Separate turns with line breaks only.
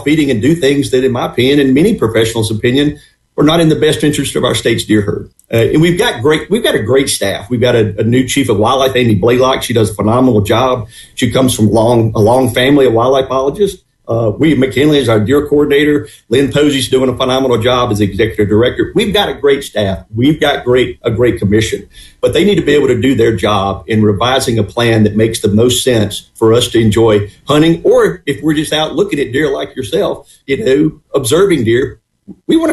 feeding and do things that, in my opinion, and many professionals' opinion, are not in the best interest of our state's deer herd. And we've got a great staff. We've got a new chief of wildlife, Amy Blaylock. She does a phenomenal job. She comes from a long family of wildlife biologists. William McKinley is our deer coordinator. Lynn Posey's doing a phenomenal job as executive director. We've got a great staff. We've got a great commission, but they need to be able to do their job in revising a plan that makes the most sense for us to enjoy hunting. Or if we're just out looking at deer like yourself, observing deer, we want to